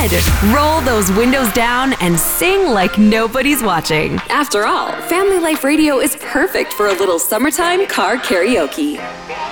bed. Roll those windows down and sing like nobody's watching. After all, Family Life Radio is perfect for a little summertime car karaoke.